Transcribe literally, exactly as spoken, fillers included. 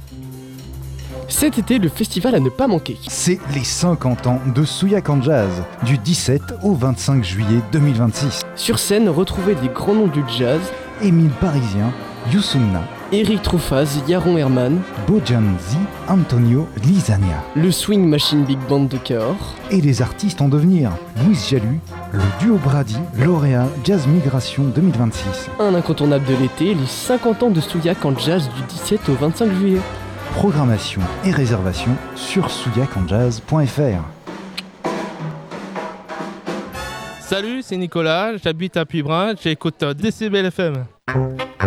Cet été, le festival à ne pas manquer. C'est les cinquante ans de Souillac en Jazz, du dix-sept au vingt-cinq juillet deux mille vingt-six. Sur scène, retrouvez des grands noms du jazz. Émile Parisien, Youssoumna, Eric Troufaz, Yaron Herman, Bojan Z, Antonio Lizania. le Swing Machine Big Band de Cahors. Et les artistes en devenir, Louise Jalu, le duo Brady, lauréat Jazz Migration deux mille vingt-six. Un incontournable de l'été, les cinquante ans de Souillac en Jazz du dix-sept au vingt-cinq juillet. Programmation et réservation sur souillac en jazz point f r. Salut, c'est Nicolas, j'habite à Puybrin, j'écoute Décibel F M.